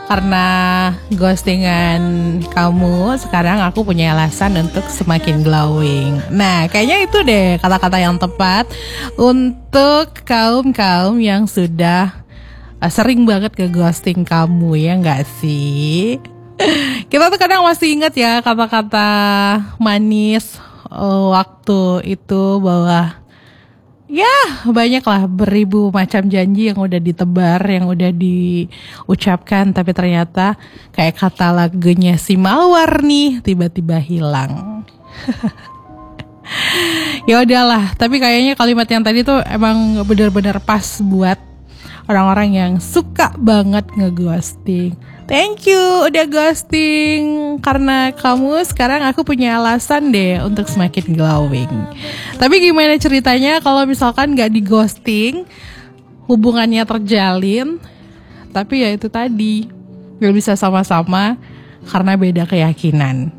karena ghostingan kamu, sekarang aku punya alasan untuk semakin glowing. Nah, kayaknya itu deh kata-kata yang tepat untuk kaum-kaum yang sudah sering banget nge-ghosting kamu, ya nggak sih? Kita tuh kadang masih ingat ya kata-kata manis waktu itu, bahwa ya banyak lah beribu macam janji yang udah ditebar, yang udah diucapkan, tapi ternyata kayak kata lagunya si Mawar nih, tiba-tiba hilang. Ya udahlah, tapi kayaknya kalimat yang tadi tuh emang benar-benar pas buat orang-orang yang suka banget nge-ghosting. Thank you udah ghosting. Karena kamu, sekarang aku punya alasan deh untuk semakin glowing. Tapi gimana ceritanya kalau misalkan gak di ghosting, hubungannya terjalin, tapi ya itu tadi, gak bisa sama-sama karena beda keyakinan.